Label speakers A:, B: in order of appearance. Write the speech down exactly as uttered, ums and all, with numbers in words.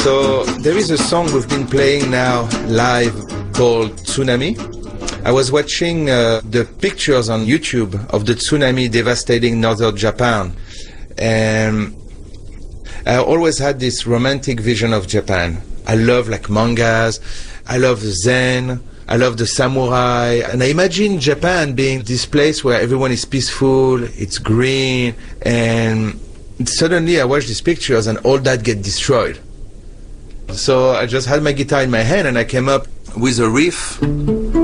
A: So there is a song we've been playing now live called Tsunami. I was watching uh, the pictures on YouTube of the tsunami devastating northern Japan, and I always had this romantic vision of Japan. I love like mangas, I love Zen, I love the samurai, and I imagine Japan being this place where everyone is peaceful, it's green, and suddenly I watch these pictures and all that get destroyed. So I just had my guitar in my hand and I came up with a riff.